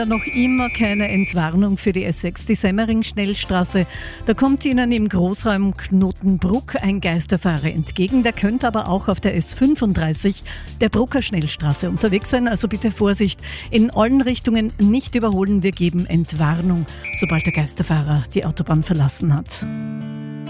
Noch immer keine Entwarnung für die S6, die Semmering-Schnellstraße. Da kommt Ihnen im Großraum Knotenbruck ein Geisterfahrer entgegen. Der könnte aber auch auf der S35, der Brucker Schnellstraße, unterwegs sein. Also bitte Vorsicht, in allen Richtungen nicht überholen. Wir geben Entwarnung, sobald der Geisterfahrer die Autobahn verlassen hat.